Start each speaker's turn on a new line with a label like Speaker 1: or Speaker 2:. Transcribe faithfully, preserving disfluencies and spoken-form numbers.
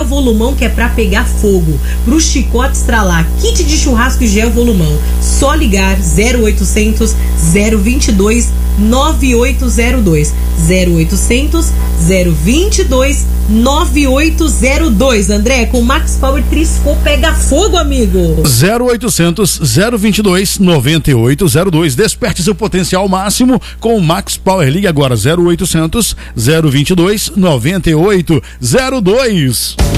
Speaker 1: Volumão, que é pra pegar fogo. Pro chicote estralar, kit de churrasco e gel Volumão. Só ligar zero oitocentos, zero vinte e dois, nove oito zero dois. zero oitocentos, zero vinte e dois, nove oito zero dois. André, com Max Power triscou, pega fogo, amigo.
Speaker 2: zero oitocentos, zero vinte e dois, nove oito zero dois. Desperte seu potencial máximo com o Max Power. Ligue agora zero oitocentos, zero vinte e dois, nove oito zero dois.